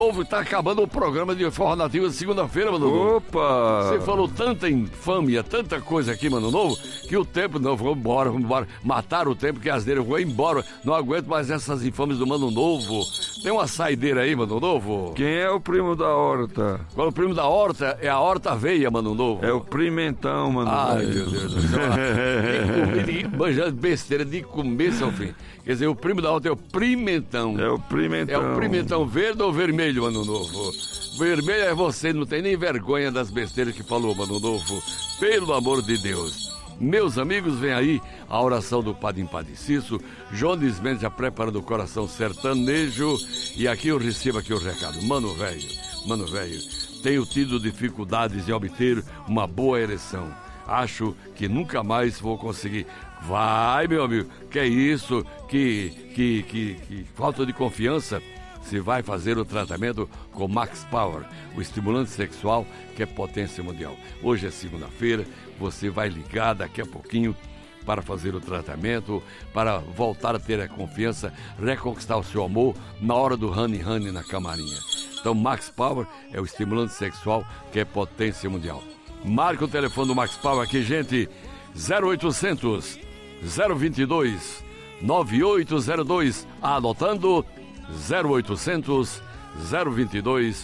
Tá acabando o programa de Forró Nativo de segunda-feira, Mano Novo. Opa! Você falou tanta infâmia, tanta coisa aqui, Mano Novo, que o tempo não, vamos embora. Mataram o tempo, que as dele, vou embora. Não aguento mais essas infames do Mano Novo. Tem uma saideira aí, Mano Novo? Quem é o primo da horta? Qual é o primo da horta? É a horta veia, Mano Novo. É o pimentão, Mano Novo. Ai, meu Deus do céu. Manjando besteira de começo ao fim. Quer dizer, o primo da horta é o pimentão. É o pimentão. É o pimentão verde ou vermelho, Mano Novo? Vermelho é você, não tem nem vergonha das besteiras que falou, Mano Novo. Pelo amor de Deus. Meus amigos, vem aí a oração do Padim Padiciço. Jones Mendes já preparando o coração sertanejo. E aqui eu recebo aqui o recado. Mano velho, tenho tido dificuldades em obter uma boa ereção. Acho que nunca mais vou conseguir. Vai, meu amigo, que é isso? Que falta de confiança. Se vai fazer o tratamento com Max Power, o estimulante sexual que é potência mundial. Hoje é segunda-feira, você vai ligar daqui a pouquinho para fazer o tratamento, para voltar a ter a confiança, reconquistar o seu amor na hora do honey na camarinha. Então Max Power é o estimulante sexual que é potência mundial. Marca o telefone do Max Power aqui, gente, 0800 022 9802, anotando 0800 022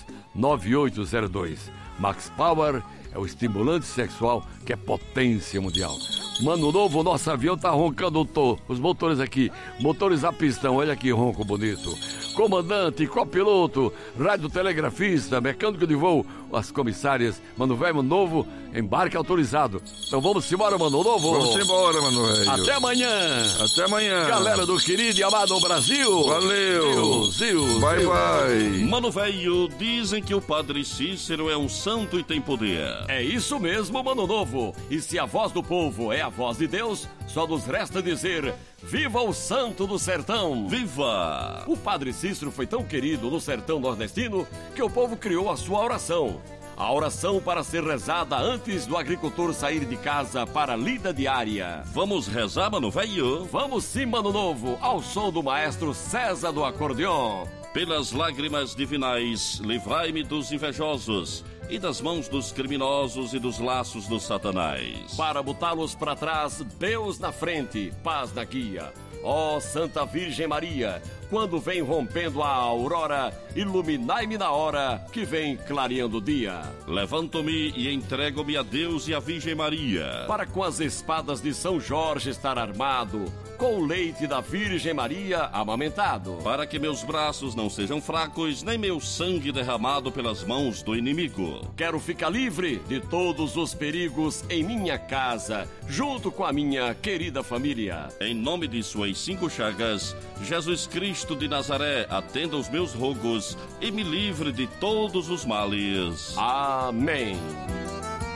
9802. Max Power é o estimulante sexual que é potência mundial. Mano Novo, nosso avião tá roncando os motores aqui, motores a pistão, olha que ronco bonito. Comandante, copiloto, radiotelegrafista, mecânico de voo, as comissárias, Mano Velho, Mano Novo, embarque autorizado. Então vamos embora, Mano Novo. Vamos embora, Mano Velho. Até amanhã. Até amanhã. Galera do querido e amado Brasil. Valeu. Zil. Bye, bye. Mano Velho, dizem que o Padre Cícero é um santo e tem poder. É isso mesmo, Mano Novo. E se a voz do povo é a voz de Deus, só nos resta dizer: viva o santo do sertão! Viva! O Padre Cícero foi tão querido no sertão nordestino que o povo criou a sua oração. A oração para ser rezada antes do agricultor sair de casa para a lida diária. Vamos rezar, Mano Velho? Vamos sim, Mano Novo, ao som do maestro César do acordeon. Pelas lágrimas divinais, livrai-me dos invejosos e das mãos dos criminosos e dos laços do Satanás. Para botá-los para trás, Deus na frente, paz na guia. Ó Santa Virgem Maria, quando vem rompendo a aurora, iluminai-me na hora que vem clareando o dia. Levanto-me e entrego-me a Deus e à Virgem Maria, para com as espadas de São Jorge estar armado, com o leite da Virgem Maria amamentado, para que meus braços não sejam fracos, nem meu sangue derramado pelas mãos do inimigo. Quero ficar livre de todos os perigos em minha casa, junto com a minha querida família. Em nome de suas 5 chagas, Jesus Cristo de Nazaré, atenda os meus rogos e me livre de todos os males. Amém.